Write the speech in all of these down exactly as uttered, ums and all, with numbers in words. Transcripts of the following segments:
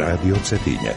Radio Cetinje.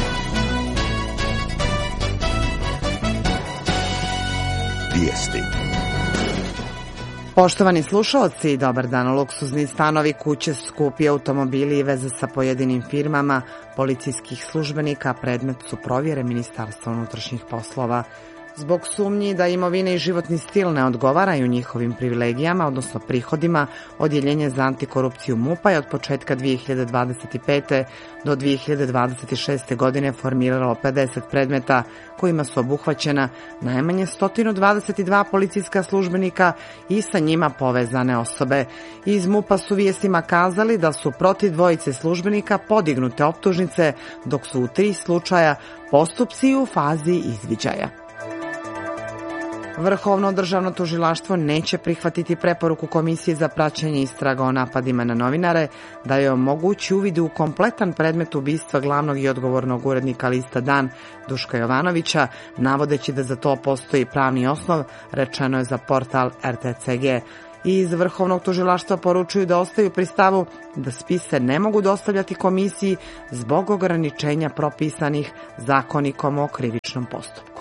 Vijesti. Poštovani slušalci, dobar dan. Luksuzni stanovi, kuće, skupi automobili i veze sa pojedinim firmama policijskih službenika predmet su provjere Ministarstva unutrašnjih poslova. Zbog sumnji da imovina i životni stil ne odgovaraju njihovim privilegijama, odnosno prihodima, Odjeljenje za antikorupciju MUP-a je od početka dvije hiljade dvadeset pete. do dvije hiljade dvadeset šeste. godine formiralo pedeset predmeta kojima su obuhvaćena najmanje sto dvadeset dva policijska službenika i sa njima povezane osobe. Iz MUP-a su vijestima kazali da su protiv dvojice službenika podignute optužnice, dok su u tri slučaja postupci u fazi izviđaja. Vrhovno državno tužilaštvo neće prihvatiti preporuku Komisije za praćenje istraga o napadima na novinare da joj omogući uvid u kompletan predmet ubistva glavnog i odgovornog urednika lista Dan Duška Jovanovića, navodeći da za to postoji pravni osnov, rečeno je za portal er te ce ge. Iz Vrhovnog tužilaštva poručuju da ostaju pri stavu da spise ne mogu dostavljati komisiji zbog ograničenja propisanih Zakonikom o krivičnom postupku.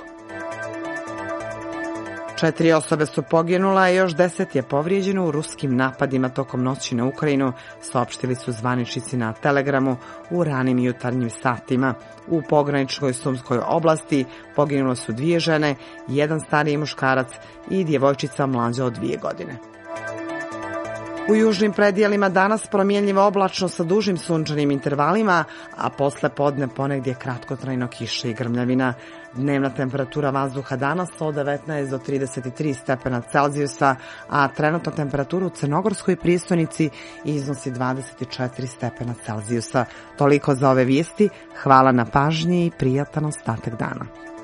Četiri osobe su poginula, a još deset je povrijeđeno u ruskim napadima tokom noći na Ukrajinu, saopštili su zvaničnici na Telegramu u ranim jutarnjim satima. U pograničnoj Sumskoj oblasti poginule su dvije žene, jedan stariji muškarac i djevojčica mlađa od dvije godine. U južnim predijelima danas promjenljivo oblačno sa dužim sunčanim intervalima, a posle podne ponegdje kratkotrajno kiša i grmljavina. Dnevna temperatura vazduha danas od devetnaest do trideset tri stepena Celzijusa, a trenutna temperatura u crnogorskoj prijestolnici iznosi dvadeset četiri stepena Celzijusa. Toliko za ove vijesti. Hvala na pažnji i prijatan ostatak dana.